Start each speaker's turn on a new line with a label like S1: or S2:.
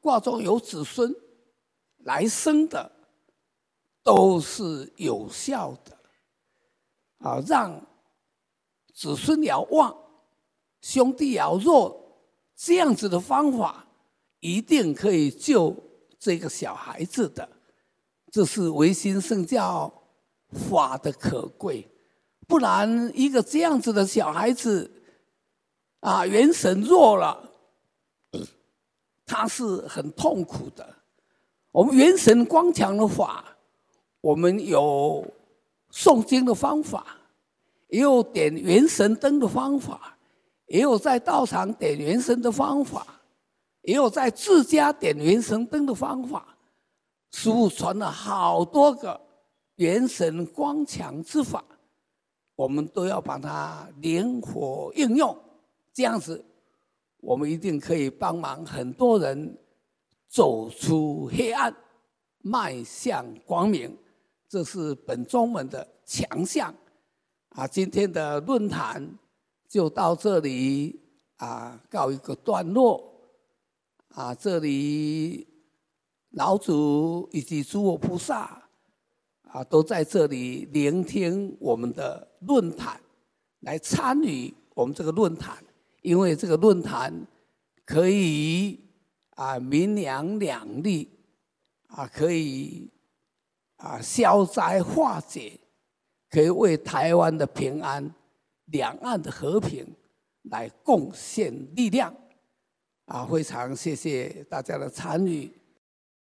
S1: 卦中有子孙来生的，都是有效的啊，让子孙要旺，兄弟要弱，这样子的方法一定可以救这个小孩子的。这是唯心圣教法的可贵，不然一个这样子的小孩子啊，元神弱了，他是很痛苦的。我们元神光强的法，我们有诵经的方法，也有点元神灯的方法，也有在道场点元神的方法，也有在自家点元神灯的方法。师父传了好多个元神光强之法，我们都要把它灵活应用，这样子我们一定可以帮忙很多人走出黑暗，迈向光明。这是本宗门的强项啊！今天的论坛就到这里啊，告一个段落啊！这里老祖以及诸佛菩萨啊，都在这里聆听我们的论坛，来参与我们这个论坛，因为这个论坛可以啊明良两利啊，可以啊消灾化解，可以为台湾的平安、两岸的和平来贡献力量啊！非常谢谢大家的参与。